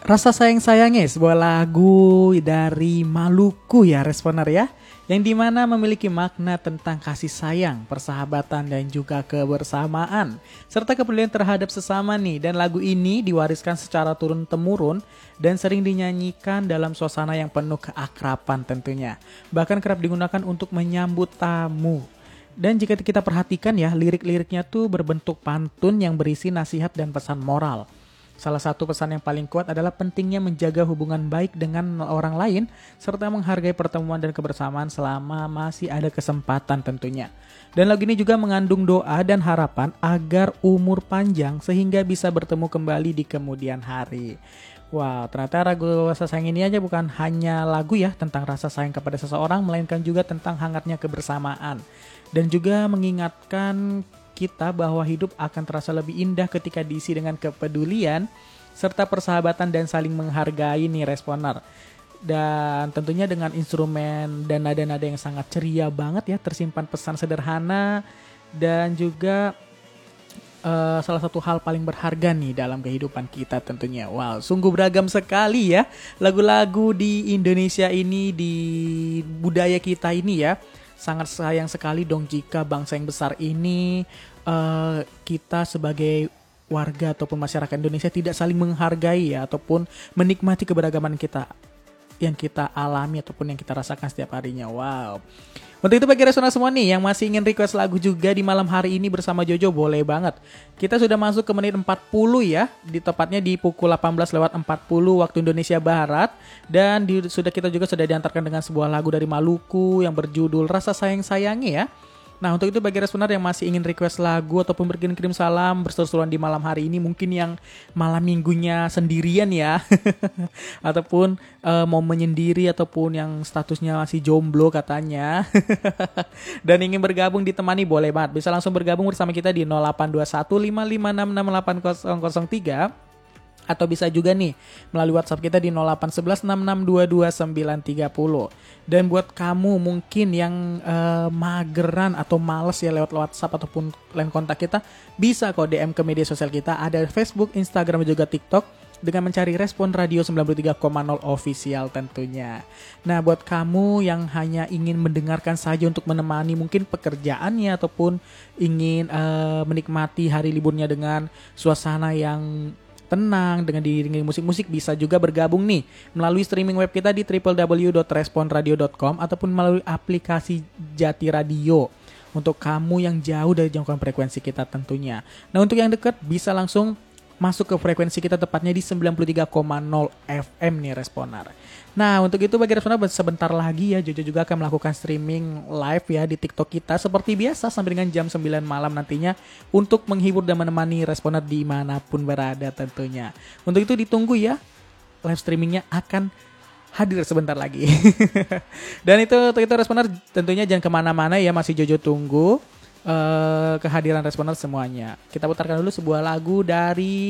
Rasa sayang-sayangnya sebuah lagu dari Maluku ya Responer ya, yang dimana memiliki makna tentang kasih sayang, persahabatan dan juga kebersamaan serta kepedulian terhadap sesama nih. Dan lagu ini diwariskan secara turun-temurun dan sering dinyanyikan dalam suasana yang penuh keakraban tentunya. Bahkan kerap digunakan untuk menyambut tamu. Dan jika kita perhatikan ya, lirik-liriknya tuh berbentuk pantun yang berisi nasihat dan pesan moral. Salah satu pesan yang paling kuat adalah pentingnya menjaga hubungan baik dengan orang lain serta menghargai pertemuan dan kebersamaan selama masih ada kesempatan tentunya. Dan lagu ini juga mengandung doa dan harapan agar umur panjang sehingga bisa bertemu kembali di kemudian hari. Wow, ternyata lagu Rasa Sayang ini aja bukan hanya lagu ya tentang rasa sayang kepada seseorang, melainkan juga tentang hangatnya kebersamaan. Dan juga mengingatkan kita bahwa hidup akan terasa lebih indah ketika diisi dengan kepedulian serta persahabatan dan saling menghargai nih Responer. Dan tentunya dengan instrumen dan nada-nada yang sangat ceria banget ya, tersimpan pesan sederhana dan juga salah satu hal paling berharga nih dalam kehidupan kita tentunya. Wow, sungguh beragam sekali ya lagu-lagu di Indonesia ini, di budaya kita ini ya. Sangat sayang sekali dong jika bangsa yang besar ini kita sebagai warga ataupun masyarakat Indonesia tidak saling menghargai ya ataupun menikmati keberagaman kita yang kita alami ataupun yang kita rasakan setiap harinya. Wow. Untuk itu bagi Responer semua nih yang masih ingin request lagu juga di malam hari ini bersama Jojo, boleh banget. Kita sudah masuk ke menit 40 ya, tepatnya di pukul 18:40 waktu Indonesia Barat. Dan kita juga sudah diantarkan dengan sebuah lagu dari Maluku yang berjudul Rasa Sayang-Sayangi ya. Nah untuk itu bagi Responer yang masih ingin request lagu ataupun berkirim salam berseru-seruan di malam hari ini, mungkin yang malam minggunya sendirian ya ataupun mau menyendiri ataupun yang statusnya masih jomblo katanya dan ingin bergabung ditemani, boleh banget, bisa langsung bergabung bersama kita di 082155668003 atau bisa juga nih melalui WhatsApp kita di 081166222930. Dan buat kamu mungkin yang mageran atau males ya lewat WhatsApp ataupun line kontak kita, bisa kok DM ke media sosial kita, ada Facebook, Instagram dan juga TikTok dengan mencari Respon Radio 93,0 official tentunya. Nah buat kamu yang hanya ingin mendengarkan saja untuk menemani mungkin pekerjaannya ataupun ingin menikmati hari liburnya dengan suasana yang tenang dengan diiringi musik-musik, bisa juga bergabung nih melalui streaming web kita di www.responradio.com ataupun melalui aplikasi Jati Radio untuk kamu yang jauh dari jangkauan frekuensi kita tentunya. Nah untuk yang dekat bisa langsung masuk ke frekuensi kita tepatnya di 93,0 FM nih Responer. Nah untuk itu bagi Responer sebentar lagi ya Jojo juga akan melakukan streaming live ya di TikTok kita seperti biasa sampai dengan jam 9 malam nantinya untuk menghibur dan menemani Responer dimanapun berada tentunya. Untuk itu ditunggu ya, live streamingnya akan hadir sebentar lagi. Dan itu untuk itu Responer tentunya jangan kemana-mana ya, masih Jojo tunggu kehadiran Responer semuanya. Kita putarkan dulu sebuah lagu dari